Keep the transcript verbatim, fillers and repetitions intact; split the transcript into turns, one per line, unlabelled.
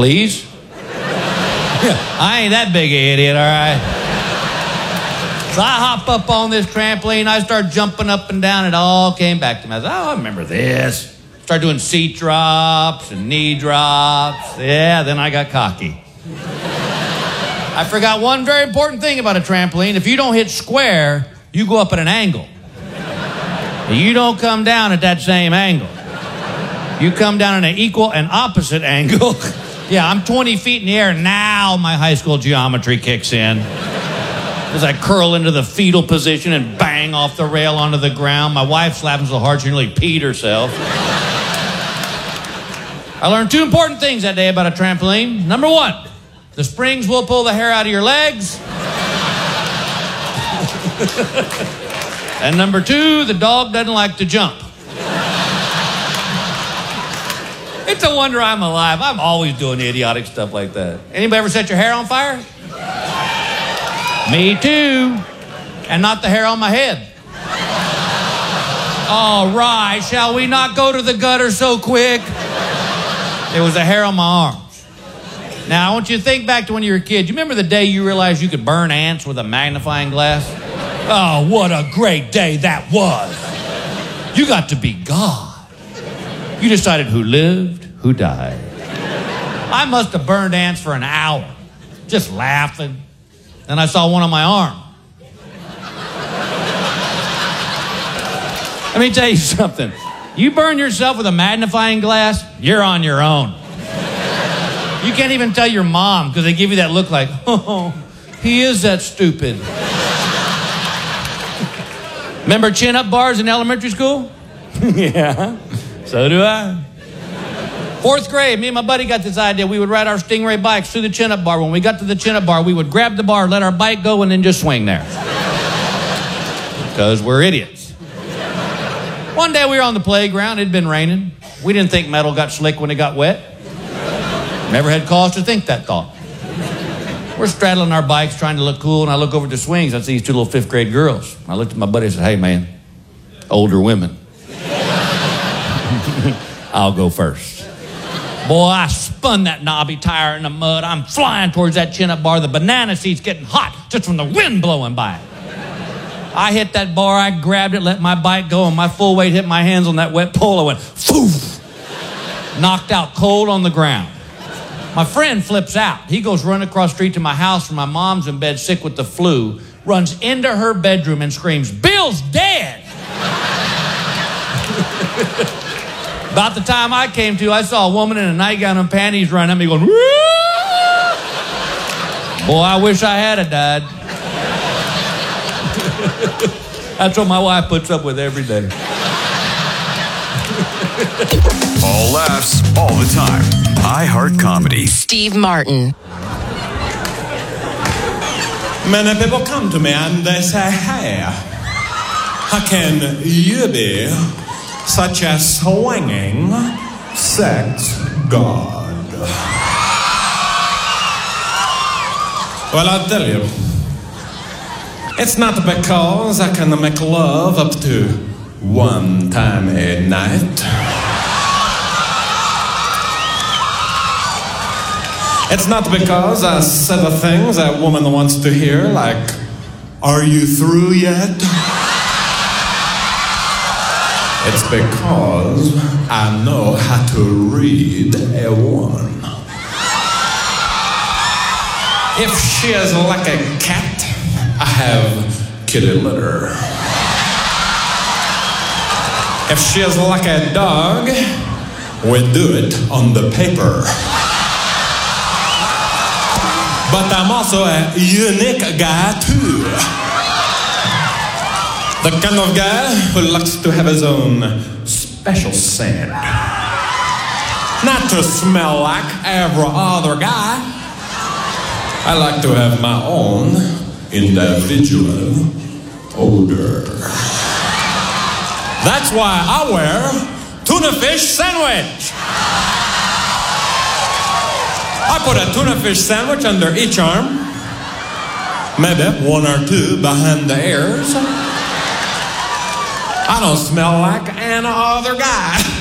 please. I ain't that big an idiot, all right? So I hop up on this trampoline. I start jumping up and down. It all came back to me. I said, oh, I remember this. Start doing seat drops and knee drops. Yeah, then I got cocky. I forgot one very important thing about a trampoline. If you don't hit square, you go up at an angle. You don't come down at that same angle. You come down at an equal and opposite angle. Yeah, I'm twenty feet in the air. Now my high school geometry kicks in. As I curl into the fetal position and bang off the rail onto the ground. My wife's laughing so hard she nearly peed herself. I learned two important things that day about a trampoline. Number one, the springs will pull the hair out of your legs. And number two, the dog doesn't like to jump. It's a wonder I'm alive. I'm always doing idiotic stuff like that. Anybody ever set your hair on fire? Me too. And not the hair on my head. All right, shall we not go to the gutter so quick? It was the hair on my arms. Now, I want you to think back to when you were a kid. You remember the day you realized you could burn ants with a magnifying glass? Oh, what a great day that was. You got to be God. You decided who lived, who died. I must have burned ants for an hour, just laughing. Then I saw one on my arm. Let me tell you something. You burn yourself with a magnifying glass, you're on your own. You can't even tell your mom because they give you that look like, oh, he is that stupid. Remember chin-up bars in elementary school? Yeah, so do I. Fourth grade, me and my buddy got this idea. We would ride our Stingray bikes through the chin-up bar. When we got to the chin-up bar, we would grab the bar, let our bike go, and then just swing there. Because we're idiots. One day we were on the playground. It had been raining. We didn't think metal got slick when it got wet. Never had cause to think that thought. We're straddling our bikes trying to look cool, and I look over at the swings. I see these two little fifth grade girls. I looked at my buddy and said, hey, man, older women. I'll go first. Boy, I spun that knobby tire in the mud. I'm flying towards that chin-up bar. The banana seat's getting hot just from the wind blowing by. I hit that bar. I grabbed it, let my bike go, and my full weight hit my hands on that wet pole. I went, poof, knocked out cold on the ground. My friend flips out. He goes running across the street to my house where my mom's in bed sick with the flu, runs into her bedroom and screams, Bill's dead! About the time I came to, I saw a woman in a nightgown and panties running at me going, woo! Boy, I wish I had a died. That's what my wife puts up with every day.
All laughs, all the time. iHeart Comedy.
Steve Martin.
Many people come to me and they say, hey, how can you be such a swinging sex god? Well, I'll tell you. It's not because I can make love up to one time a night. It's not because I say the things a woman wants to hear, like, are you through yet? It's because I know how to read a woman. If she is like a cat, I have kitty litter. If she is like a dog, we do it on the paper. But I'm also a unique guy too. The kind of guy who likes to have his own special scent. Not to smell like every other guy. I like to have my own individual odor. That's why I wear tuna fish sandwich. I put a tuna fish sandwich under each arm, maybe one or two behind the ears. I don't smell like any other guy.